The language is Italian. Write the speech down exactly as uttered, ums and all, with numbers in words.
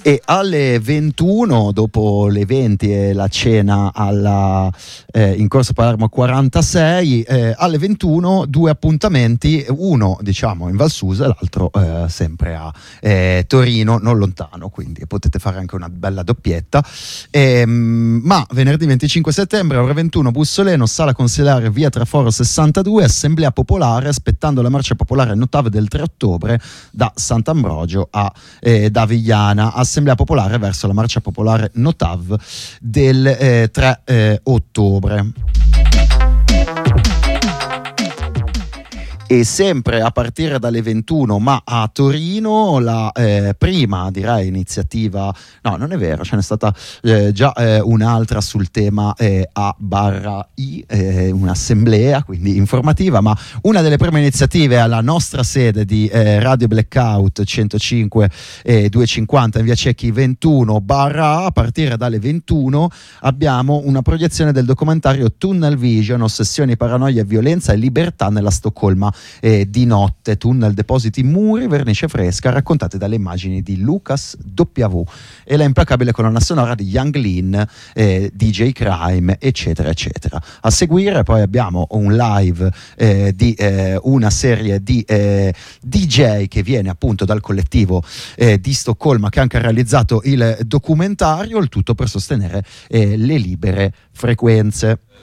E alle ventuno, dopo le venti e la cena alla, eh, in Corso Palermo quarantasei, eh, alle ventuno due appuntamenti, uno diciamo in Val Susa e l'altro eh, sempre a eh, Torino, non lontano, quindi potete fare anche una bella doppietta. Ehm, ma venerdì venticinque settembre, ore ventuno, Bussoleno, Sala Consilare, via Traforo sessantadue, assemblea popolare, aspettando la marcia popolare Notav del tre ottobre da Sant'Ambrogio a eh, Davigliana. Assemblea popolare verso la marcia popolare Notav del eh, tre eh, ottobre. E sempre a partire dalle ventuno, ma a Torino, la eh, prima direi iniziativa, no non è vero, ce n'è stata eh, già eh, un'altra sul tema eh, A barra I, eh, un'assemblea quindi informativa, ma una delle prime iniziative alla nostra sede di eh, Radio Blackout centocinque e duecentocinquanta in via Cecchi ventuno barra A. A partire dalle ventuno abbiamo una proiezione del documentario Tunnel Vision, ossessioni, paranoia, violenza e libertà nella Stoccolma Eh, di notte, tunnel, depositi, muri, vernice fresca, raccontate dalle immagini di Lucas W e la implacabile colonna sonora di Young Lean, eh, D J Crime, eccetera eccetera. A seguire poi abbiamo un live eh, di eh, una serie di eh, D J che viene appunto dal collettivo eh, di Stoccolma, che ha anche realizzato il documentario, il tutto per sostenere eh, le libere frequenze.